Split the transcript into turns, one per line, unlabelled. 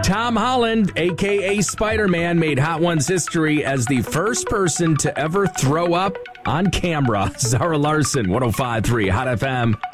Tom Holland, a.k.a. Spider-Man, made Hot Ones history as the first person to ever throw up on camera. Zara Larson, 105.3 Hot FM.